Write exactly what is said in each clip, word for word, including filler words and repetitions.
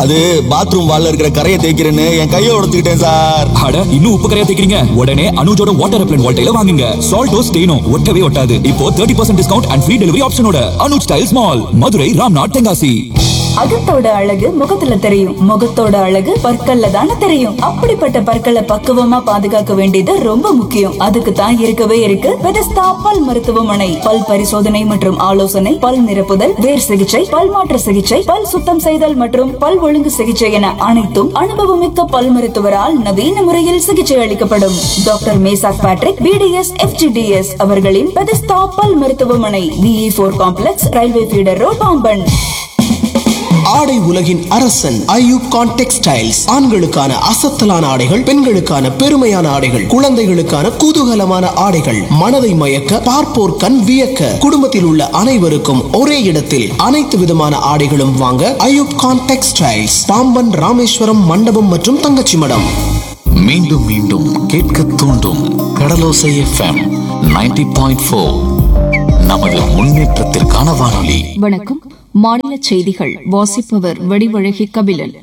அது பாத்ரூம் வால்ல இருக்கிற கரையை தேய்க்கிறேன்னு என் கையை உடைச்சுக்கிட்டேன் சார். அட இன்னும் உப்பு கரையா தேய்க்கிறீங்க? உடனே அனுஜோட வாட்டர் ரெப்லண்ட் வால்டைல வாங்குங்க. சால்டோ ஸ்டெயினோ ஒட்டவே ஒட்டாது. இப்போ முப்பது percent discount and free delivery ஆப்ஷனோட Anuj tiles mall, Madurai, Ramnath, Tenkasi. அகத்தோட அழகு முகத்துல தெரியும், முகத்தோட அழகு பற்கள்ல தானே தெரியும். அப்படிப்பட்ட பற்களை பக்குவமா பாதுகாக்க வேண்டியது ரொம்ப முக்கியம். அதுக்கு தான் இருக்கவே இருக்கு பெதஸ்தா பல் மருத்துவமனை. பல் பரிசோதனை மற்றும் ஆலோசனை, பல் நிரப்புதல், வேர் சிகிச்சை, பல் மாற்று சிகிச்சை, பல் சுத்தம் செய்தல் மற்றும் பல் ஒழுங்கு சிகிச்சை என அனைத்தும் அனுபவமிக்க பல் மருத்துவரால் நவீன முறையில் சிகிச்சை அளிக்கப்படும். Doctor Meshach Patrick BDS FGDS அவர்களின் பெதஸ்தா பல் மருத்துவமனை, விஇ போர் complex, railway feeder road, Pamban. ஆடை உலகின் அரசன் ஐயூப் கான் டெக்ஸ்டைல்ஸ். ஆண்களுக்கான அசத்தலான ஆடைகள், பெண்களுக்கான பெருமையான ஆடைகள், குழந்தைகளுக்கான குதூகலமான ஆடைகள், மனதை மயக்க பார்ப்போர் கண் வியக்க, குடும்பத்தில் உள்ள அனைவருக்கும் ஒரே இடத்தில் அனைத்து விதமான ஆடைகளும் வாங்க ஐயூப் கான் டெக்ஸ்டைல்ஸ், பாம்பன், ராமேஸ்வரம், மண்டபம் மற்றும் தங்கச்சி மடம். மீண்டும் மீண்டும் கேட்க தூண்டும் கடலோசை எஃப்எம் நைன்டி பாயிண்ட் ஃபோர், நமது முன்னேற்றத்திற்கான வானொலி. வணக்கம். மாநில செய்திகள் வாசிப்பவர் வடிவழகி கபிலன்.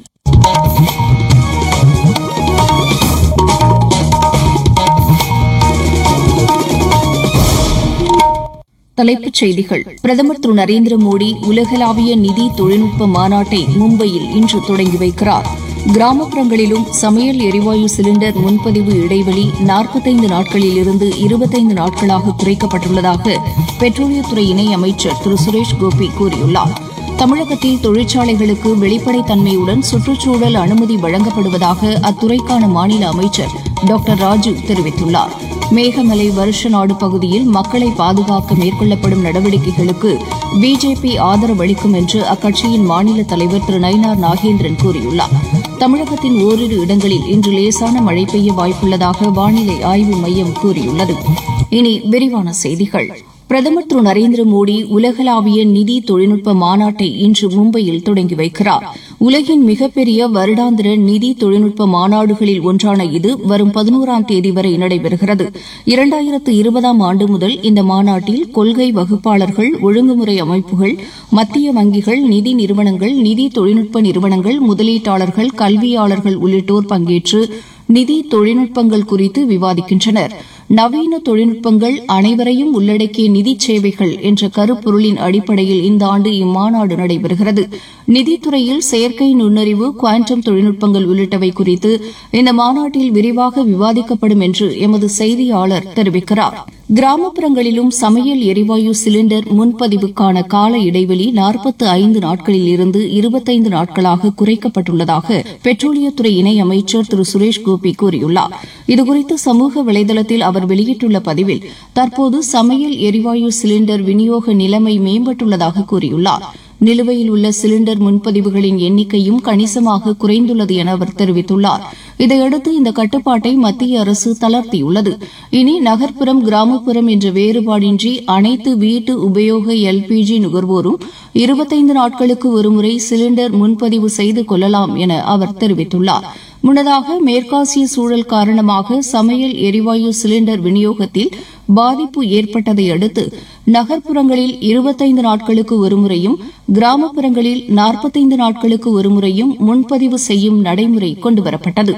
தலைப்புச் செய்திகள். பிரதமர் திரு நரேந்திர மோடி உலகளாவிய நிதி தொழில்நுட்ப மாநாட்டை மும்பையில் இன்று தொடங்கி வைக்கிறார். கிராமப்புறங்களிலும் சமையல் எரிவாயு சிலிண்டர் முன்பதிவு இடைவெளி நாற்பத்தைந்து நாட்களில் இருந்து இருபத்தைந்து நாட்களாக குறைக்கப்பட்டுள்ளதாக பெட்ரோலியத்துறை இணை அமைச்சர் திரு சுரேஷ் கோபி கூறியுள்ளார். தமிழகத்தில் தொழிற்சாலைகளுக்கு வெளிப்படைத்தன்மையுடன் சுற்றுச்சூழல் அனுமதி வழங்கப்படுவதாக அத்துறைக்கான மாநில அமைச்சர் டாக்டர் ராஜு தெரிவித்துள்ளார். மேகமலை வருஷ நாடு பகுதியில் மக்களை பாதுகாக்க மேற்கொள்ளப்படும் நடவடிக்கைகளுக்கு பிஜேபி ஆதரவளிக்கும் என்று அக்கட்சியின் மாநில தலைவர் திரு நயினார் நாகேந்திரன் கூறியுள்ளார். தமிழகத்தின் ஓரிரு இடங்களில் இன்று லேசான மழை பெய்ய வாய்ப்புள்ளதாக வானிலை ஆய்வு மையம் கூறியுள்ளது. இனி விரிவான செய்திகள். பிரதமர் திரு நரேந்திர மோடி உலகளாவிய நிதி தொழில்நுட்ப மாநாட்டை இன்று மும்பையில் தொடங்கி வைக்கிறார். உலகின் மிகப்பெரிய வருடாந்திர நிதி தொழில்நுட்ப மாநாடுகளில் ஒன்றான இது வரும் பதினோராம் தேதி வரை நடைபெறுகிறது. இரண்டாயிரத்து இருபதாம் ஆண்டு முதல் இந்த மாநாட்டில் கொள்கை வகுப்பாளர்கள், ஒழுங்குமுறை அமைப்புகள், மத்திய வங்கிகள், நிதி நிறுவனங்கள், நிதி தொழில்நுட்ப நிறுவனங்கள், முதலீட்டாளர்கள், கல்வியாளர்கள் உள்ளிட்டோர் பங்கேற்று நிதி தொழில்நுட்பங்கள் குறித்து விவாதிக்கின்றனர். நவீன தொழில்நுட்பங்கள் அனைவரையும் உள்ளடக்கிய நிதி சேவைகள் என்ற கருப்பொருளின் அடிப்படையில் இந்த ஆண்டு இம்மாநாடு நடைபெறுகிறது. நிதித்துறையில் செயற்கை நுண்ணறிவு, குவாண்டம் தொழில்நுட்பங்கள் உள்ளிட்டவை குறித்து இந்த மாநாட்டில் விரிவாக விவாதிக்கப்படும் என்று எமது செய்தியாளர் தெரிவிக்கிறார். கிராமப்புறங்களிலும் சமையல் எரிவாயு சிலிண்டர் முன்பதிவுக்கான கால இடைவெளி நாற்பத்தி ஐந்து நாட்களில் இருந்து இருபத்தைந்து நாட்களாக குறைக்கப்பட்டுள்ளதாக பெட்ரோலியத்துறை இணை அமைச்சர் திரு சுரேஷ் கோபி கூறியுள்ளார். இதுகுறித்து சமூக வலைதளத்தில் அவர் வெளியிட்டுள்ள பதிவில் தற்போது சமையல் எரிவாயு சிலிண்டர் விநியோக நிலைமை மேம்பட்டுள்ளதாக கூறியுள்ளார். நிலுவையில் உள்ள சிலிண்டர் முன்பதிவுகளின் எண்ணிக்கையும் கணிசமாக குறைந்துள்ளது என அவர் தெரிவித்துள்ளார். இதையடுத்து இந்த கட்டுப்பாட்டை மத்திய அரசு தளர்த்தியுள்ளது. இனி நகர்ப்புறம், கிராமப்புறம் என்ற வேறுபாடின்றி அனைத்து வீட்டு உபயோக எல்பிஜி நுகர்வோரும் இருபத்தைந்து நாட்களுக்கு ஒருமுறை சிலிண்டர் முன்பதிவு செய்து கொள்ளலாம் என அவர் தெரிவித்துள்ளார். முன்னதாக மேற்காசிய சூழல் காரணமாக சமையல் எரிவாயு சிலிண்டர் விநியோகத்தில் பாதிப்பு ஏற்பட்டதை அடுத்து நகர்ப்புறங்களில் இருபத்தைந்து நாட்களுக்கு ஒருமுறையும், கிராமப்புறங்களில் நாற்பத்தைந்து நாட்களுக்கு ஒருமுறையும் முன்பதிவு செய்யும் நடைமுறை கொண்டுவரப்பட்டது.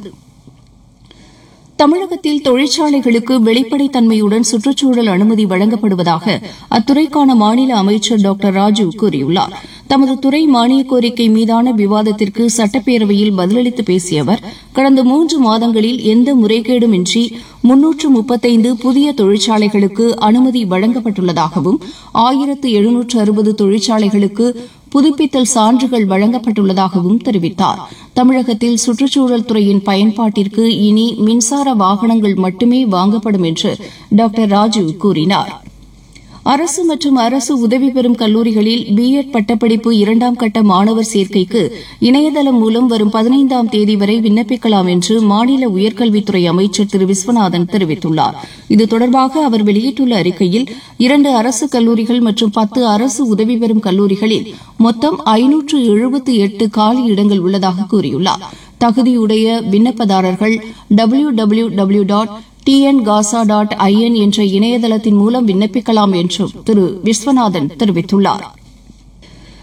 தமிழகத்தில் தொழிற்சாலைகளுக்கு வெளிப்படைத்தன்மையுடன் சுற்றுச்சூழல் அனுமதி வழங்கப்படுவதாக அத்துறைக்கான மாநில அமைச்சர் டாக்டர் ராஜு கூறியுள்ளார். தமது துறை மானிய கோரிக்கை மீதான விவாதத்திற்கு சட்டப்பேரவையில் பதிலளித்து பேசிய அவர், கடந்த மூன்று மாதங்களில் எந்த முறைகேடுமின்றி முன்னூற்று முப்பத்தைந்து புதிய தொழிற்சாலைகளுக்கு அனுமதி வழங்கப்பட்டுள்ளதாகவும் ஆயிரத்து எழுநூற்று அறுபது தொழிற்சாலைகளுக்கு புதுப்பித்தல் சான்றுகள் வழங்கப்பட்டுள்ளதாகவும் தெரிவித்தார். தமிழகத்தில் சுற்றுச்சூழல் துறையின் பயன்பாட்டிற்கு இனி மின்சார வாகனங்கள் மட்டுமே வாங்கப்படும் என்று டாக்டர் ராஜு கூறினார். அரசு மற்றும் அரசு உதவி பெறும் கல்லூரிகளில் பிஎட் பட்டப்படிப்பு இரண்டாம் கட்ட மாணவர் சேர்க்கைக்கு இணையதளம் மூலம் வரும் பதினைந்தாம் தேதி வரை விண்ணப்பிக்கலாம் என்று மாநில உயர்கல்வித்துறை அமைச்சர் திரு விஸ்வநாதன் தெரிவித்துள்ளார். இது தொடர்பாக அவர் வெளியிட்டுள்ள அறிக்கையில், இரண்டு அரசு கல்லூரிகள் மற்றும் பத்து அரசு உதவி பெறும் கல்லூரிகளில் மொத்தம் ஐநூற்று எழுபத்தி எட்டு காலி இடங்கள் உள்ளதாக கூறியுள்ளார். தகுதியுடைய விண்ணப்பதாரர்கள் W W W dot TN Gaza dot IN என்ற இணையதளத்தின் மூலம் விண்ணப்பிக்கலாம் என்றும் திரு விஸ்வநாதன் தெரிவித்துள்ளார்.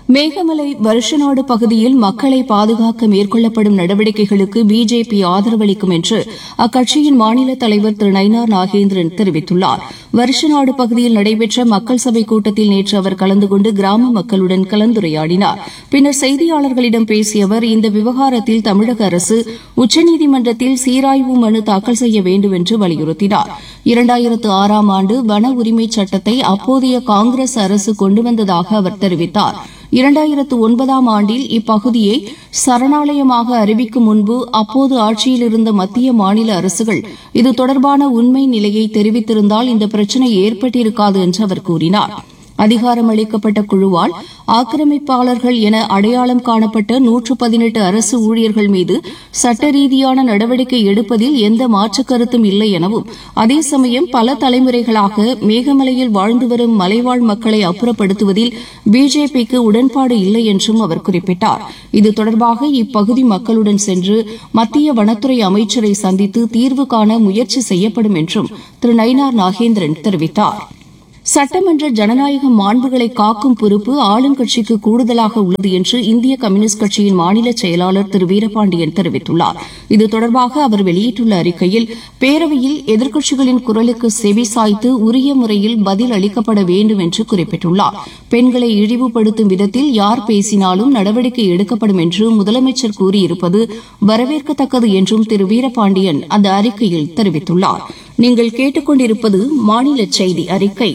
மேகமலை வருஷநாடு பகுதியில் மக்களை பாதுகாக்க மேற்கொள்ளப்படும் நடவடிக்கைகளுக்கு பிஜேபி ஆதரவளிக்கும் என்று அக்கட்சியின் மாநில தலைவர் திரு நயினார் நாகேந்திரன் தெரிவித்துள்ளார். வருஷநாடு பகுதியில் நடைபெற்ற மக்கள் சபை கூட்டத்தில் நேற்று அவர் கலந்து கொண்டு கிராம மக்களுடன் கலந்துரையாடினார். பின்னர் செய்தியாளர்களிடம் பேசிய அவர் இந்த விவகாரத்தில் தமிழக அரசு உச்சநீதிமன்றத்தில் சீராய்வு மனு தாக்கல் செய்ய வேண்டும் என்று வலியுறுத்தினார். இரண்டாயிரத்து ஆறாம் ஆண்டு வன உரிமை சட்டத்தை அப்போதைய காங்கிரஸ் அரசு கொண்டு வந்ததாக அவர் தெரிவித்தார். இரண்டாயிரத்து ஒன்பதாம் ஆண்டில் இப்பகுதியை சரணாலயமாக அறிவிக்கும் முன்பு அப்போது ஆட்சியில் இருந்த மத்திய மாநில அரசுகள் இது தொடர்பான உண்மை நிலையை தெரிவித்திருந்தால் இந்த பிரச்சினை ஏற்பட்டிருக்காது என்று அவர் கூறினார். அதிகாரம் அளிக்கப்பட்ட குழுவால் ஆக்கிரமிப்பாளர்கள் என அடையாளம் காணப்பட்ட நூற்று பதினெட்டு அரசு ஊழியர்கள் மீது சட்ட ரீதியான நடவடிக்கை எடுப்பதில் எந்த மாற்றுக் கருத்தும் இல்லை எனவும் அதே சமயம் பல தலைமுறைகளாக மேகமலையில் வாழ்ந்து வரும் மலைவாழ் மக்களை அப்புறப்படுத்துவதில் பிஜேபிக்கு உடன்பாடு இல்லை என்றும் அவர் குறிப்பிட்டார். இது தொடர்பாக இப்பகுதி மக்களுடன் சென்று மத்திய வனத்துறை அமைச்சரை சந்தித்து தீர்வு காண முயற்சி செய்யப்படும் என்றும் திரு நயினார் நாகேந்திரன் தெரிவித்தார். சட்டமன்ற ஜனநாயக மாண்புகளை காக்கும் பொறுப்பு ஆளுங்கட்சிக்கு கூடுதலாக உள்ளது என்று இந்திய கம்யூனிஸ்ட் கட்சியின் மாநில செயலாளர் திரு வீரபாண்டியன் தெரிவித்துள்ளார். இது தொடர்பாக அவர் வெளியிட்டுள்ள அறிக்கையில் பேரவையில் எதிர்க்கட்சிகளின் குரலுக்கு செவிசாய்த்து உரிய முறையில் பதில் அளிக்கப்பட வேண்டும் என்று குறிப்பிட்டுள்ளார். பெண்களை இழிவுபடுத்தும் விதத்தில் யார் பேசினாலும் நடவடிக்கை எடுக்கப்படும் என்று முதலமைச்சர் கூறியிருப்பது வரவேற்கத்தக்கது என்றும் திரு வீரபாண்டியன் அந்த அறிக்கையில் தெரிவித்துள்ளார். நீங்கள் கேட்டுக் கொண்டிருப்பது மாநில செய்தி அறிக்கை.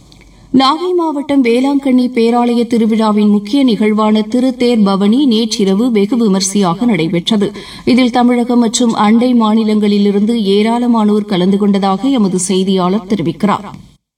நாகை மாவட்டம் வேளாங்கண்ணி பேராலய திருவிழாவின் முக்கிய நிகழ்வான திருத்தேர் பவனி நேற்றிரவு வெகு விமரிசையாக நடைபெற்றது. இதில் தமிழகம் மற்றும் அண்டை மாநிலங்களிலிருந்து ஏராளமானோர் கலந்து கொண்டதாக எமது செய்தியாளர் தெரிவிக்கிறார்.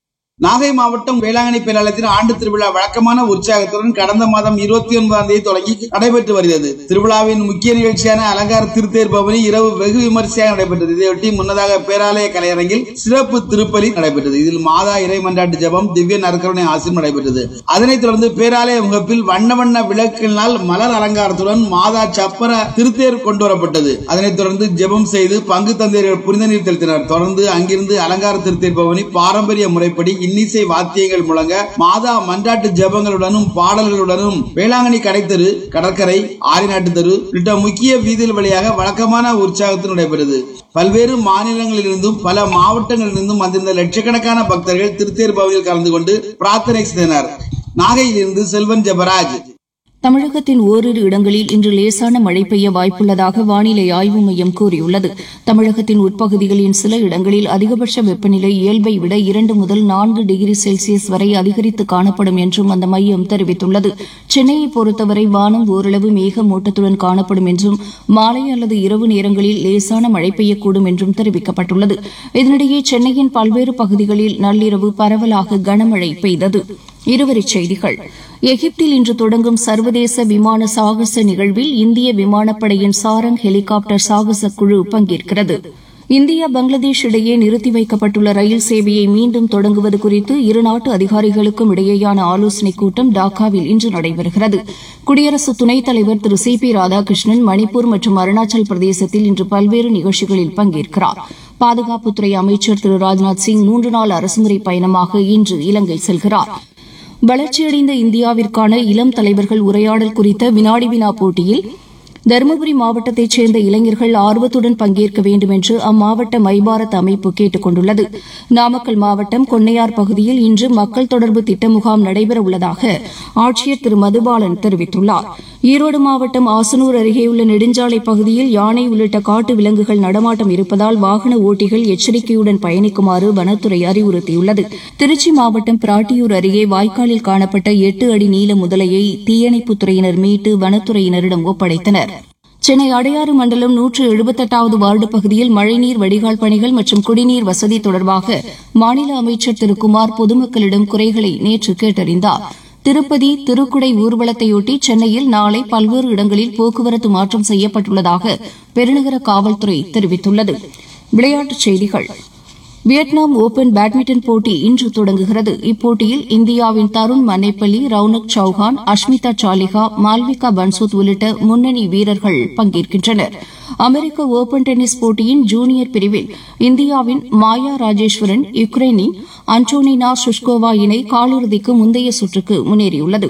நாகை மாவட்டம் வேளாங்கண்ணி பேராலயத்தின் ஆண்டு திருவிழா வழக்கமான உற்சாகத்துடன் கடந்த மாதம் இருபத்தி ஒன்பதாம் தேதி தொடங்கி நடைபெற்று வருகிறது. திருவிழாவின் முக்கிய நிகழ்ச்சியான அலங்கார திருத்தேர் பவனி இரவு வெகு விமரிசையாக நடைபெற்றது. இதையொட்டி முன்னதாக பேராலய கலையரங்கில் சிறப்பு திருப்பலி நடைபெற்றது. இதில் மாதா இறை மன்றாட்டு ஜபம், திவ்ய நற்கருணை ஆசீர்வாதம் நடைபெற்றது. அதனைத் தொடர்ந்து பேராலய முகப்பில் வண்ண வண்ண விளக்கினால் மலர் அலங்காரத்துடன் மாதா சப்பர திருத்தேர் கொண்டு வரப்பட்டது. அதனைத் தொடர்ந்து ஜெபம் செய்து பங்கு தந்தையர்கள் புனித நீர் செலுத்தினர். தொடர்ந்து அங்கிருந்து அலங்கார திருத்தேர் பவனி பாரம்பரிய முறைப்படி இன்னிசை வாத்தியங்கள் முழங்க மாதா மன்றாட்டு ஜபங்களுடனும் பாடல்களுடனும் வேளாங்கண்ணி கடைத்தெரு, கடற்கரை, ஆரிநாட்டு தெரு உள்ளிட்ட முக்கிய வீதிகள் வழியாக வழக்கமான உற்சாகத்தில் நடைபெற்றது. பல்வேறு மாநிலங்களிலிருந்தும் பல மாவட்டங்களிலிருந்தும் வந்திருந்த லட்சக்கணக்கான பக்தர்கள் திருத்தேர் பவனியில் கலந்து கொண்டு பிரார்த்தனை செய்தனர். நாகையிலிருந்து செல்வன் ஜெபராஜ். தமிழகத்தின் ஓரிரு இடங்களில் இன்று லேசான மழை பெய்ய வாய்ப்புள்ளதாக வானிலை ஆய்வு மையம் கூறியுள்ளது. தமிழகத்தின் உட்பகுதிகளின் சில இடங்களில் அதிகபட்ச வெப்பநிலை இயல்பை விட இரண்டு முதல் நான்கு டிகிரி செல்சியஸ் வரை அதிகரித்து காணப்படும் என்றும் அந்த மையம் தெரிவித்துள்ளது. சென்னையை பொறுத்தவரை வானம் ஓரளவு மேகமூட்டத்துடன் காணப்படும் என்றும் மாலை அல்லது இரவு நேரங்களில் லேசான மழை பெய்யக்கூடும் என்றும் தெரிவிக்கப்பட்டுள்ளது. இதனிடையே சென்னையின் பல்வேறு பகுதிகளில் நள்ளிரவு பரவலாக கனமழை பெய்தது. இருவரிச் செய்திகள். எகிப்தில் இன்று தொடங்கும் சர்வதேச விமான சாகச நிகழ்வில் இந்திய விமானப்படையின் சாரங் ஹெலிகாப்டர் சாகச குழு பங்கேற்கிறது. இந்தியா பங்களாதேஷ் இடையே நிறுத்தி வைக்கப்பட்டுள்ள ரயில் சேவையை மீண்டும் தொடங்குவது குறித்து இருநாட்டு அதிகாரிகளுக்கும் இடையேயான ஆலோசனைக் கூட்டம் டாக்காவில் இன்று நடைபெறுகிறது. குடியரசு துணைத் தலைவர் திரு சி பி ராதாகிருஷ்ணன் மணிப்பூர் மற்றும் அருணாச்சல் பிரதேசத்தில் இன்று பல்வேறு நிகழ்ச்சிகளில் பங்கேற்கிறார். பாதுகாப்புத்துறை அமைச்சர் திரு ராஜ்நாத் சிங் மூன்று நாள் அரசுமுறை பயணமாக இன்று இலங்கை செல்கிறார். வளர்ச்சியடைந்த இந்தியாவிற்கான இளம் தலைவர்கள் உரையாடல் குறித்த வினாடி வினா போட்டியில் தருமபுரி மாவட்டத்தைச் சேர்ந்த இளைஞர்கள் ஆர்வத்துடன் பங்கேற்க வேண்டும் என்று அம்மாவட்ட மைபாரத் அமைப்பு கேட்டுக் கொண்டுள்ளது. நாமக்கல் மாவட்டம் கொன்னையார் பகுதியில் இன்று மக்கள் தொடர்பு திட்ட முகாம் நடைபெற உள்ளதாக ஆட்சியர் திரு மதுபாலன் தெரிவித்துள்ளார். ஈரோடு மாவட்டம் ஆசனூர் அருகேயுள்ள நெடுஞ்சாலை பகுதியில் யானை உள்ளிட்ட காட்டு விலங்குகள் நடமாட்டம் இருப்பதால் வாகன ஓட்டிகள் எச்சரிக்கையுடன் பயணிக்குமாறு வனத்துறை அறிவுறுத்தியுள்ளது. திருச்சி மாவட்டம் பிராட்டியூர் அருகே வாய்க்காலில் காணப்பட்ட எட்டு அடி நீள முதலையை தீயணைப்புத்துறையினர் மீட்டு வனத்துறையினரிடம் ஒப்படைத்தனர். சென்னை அடையாறு மண்டலம் நூற்று எழுபத்தெட்டாவது வார்டு பகுதியில் மழைநீர் வடிகால் பணிகள் மற்றும் குடிநீர் வசதி தொடர்பாக மாநில அமைச்சர் திரு குமார் பொதுமக்களிடம் குறைகளை நேற்று கேட்டறிந்தார். திருப்பதி திருக்குடை ஊர்வலத்தையொட்டி சென்னையில் நாளை பல்வேறு இடங்களில் போக்குவரத்து மாற்றம் செய்யப்பட்டுள்ளதாக பெருநகர காவல்துறை தெரிவித்துள்ளது. விளையாட்டுச் செய்திகள். வியட்நாம் ஓபன் பேட்மிண்டன் போட்டி இன்று தொடங்குகிறது. இப்போட்டியில் இந்தியாவின் தருண் மன்னேப்பள்ளி, ரவுனக் சௌஹான், அஷ்மிதா சாலிஹா, மால்விகா பன்சோத் உள்ளிட்ட முன்னணி வீரர்கள் பங்கேற்கின்றனர். அமெரிக்க ஓபன் டென்னிஸ் போட்டியின் ஜூனியர் பிரிவில் இந்தியாவின் மாயா ராஜேஸ்வரன் யுக்ரைனின் அன்டோனினா சுஷ்கோவா இணை காலிறுதிக்கு முந்தைய சுற்றுக்கு முன்னேறியுள்ளது.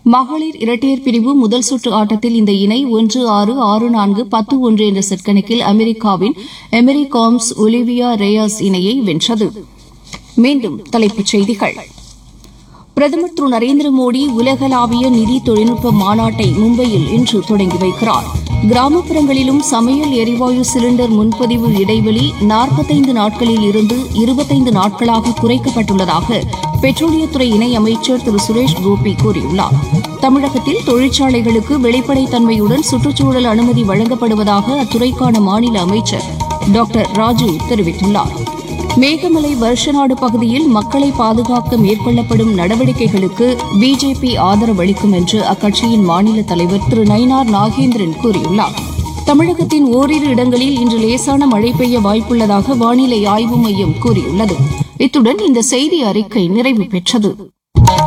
மகளிர் இரட்டையர் பிரிவு முதல் சுற்று ஆட்டத்தில் இந்த இணை ஒன்று ஆறு ஆறு நான்கு பத்து ஒன்று என்ற செட் கணக்கில் அமெரிக்காவின் எமிரி காம்ஸ் ஒலிவியா ரேயாஸ் இணையை வென்றது. மீண்டும் தலைப்புச் செய்திகள். பிரதமர் திரு நரேந்திர மோடி உலகளாவிய நிதி தொழில்நுட்ப மாநாட்டை மும்பையில் இன்று தொடங்கி வைக்கிறார். கிராமப்புறங்களிலும் சமையல் எரிவாயு சிலிண்டர் முன்பதிவு இடைவெளி நாற்பத்தைந்து நாட்களில் இருந்து இருபத்தைந்து நாட்களாக குறைக்கப்பட்டுள்ளதாக பெட்ரோலியத்துறை இணையமைச்சர் திரு சுரேஷ் கோபி கூறியுள்ளார். தமிழகத்தில் தொழிற்சாலைகளுக்கு வெளிப்படைத்தன்மையுடன் சுற்றுச்சூழல் அனுமதி வழங்கப்படுவதாக அத்துறைக்கான மாநில அமைச்சர் டாக்டர் ராஜு தெரிவித்துள்ளார். மேகமலை வருஷநாடு பகுதியில் மக்களை பாதுகாக்க மேற்கொள்ளப்படும் நடவடிக்கைகளுக்கு பிஜேபி ஆதரவு அளிக்கும் என்று அக்கட்சியின் மாநில தலைவர் திரு நயினார் நாகேந்திரன் கூறியுள்ளார். தமிழகத்தின் ஓரிரு இடங்களில் இன்று லேசான மழை பெய்ய வாய்ப்புள்ளதாக வானிலை ஆய்வு மையம் கூறியுள்ளது. இத்துடன் இந்த செய்தி அறிக்கை நிறைவு பெற்றது.